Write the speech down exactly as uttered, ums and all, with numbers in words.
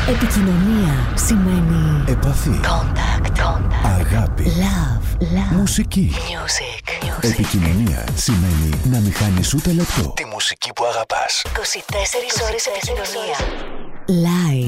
Επικοινωνία σημαίνει επαφή. Contact. Contact. Αγάπη. Love. Love. Μουσική. Music. Music. Επικοινωνία σημαίνει να μην χάνεις ούτε λεπτό τη μουσική που αγαπάς. είκοσι τέσσερις ώρες επικοινωνία. Live.